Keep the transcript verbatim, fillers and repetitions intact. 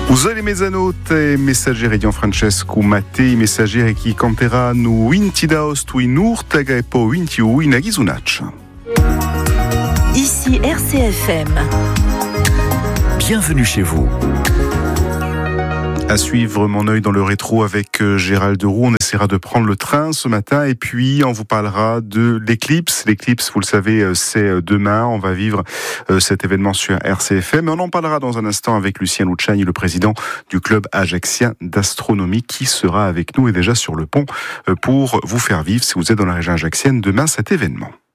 Usare mezzanotte, messaggeri Gianfrancesco Mattei, messaggeri che canteranno venti d'agosto in Urtega e poi ventuno a Ghisunaccia. Ici R C F M. Bienvenue chez vous. À suivre mon œil dans le rétro avec Gérald Roux. On essaiera de prendre le train ce matin et puis on vous parlera de l'éclipse. L'éclipse, vous le savez, c'est demain. On va vivre cet événement sur R C F M. On en parlera dans un instant avec Lucien Luciani, le président du club ajaxien d'astronomie, qui sera avec nous et déjà sur le pont pour vous faire vivre, si vous êtes dans la région ajaxienne, demain cet événement.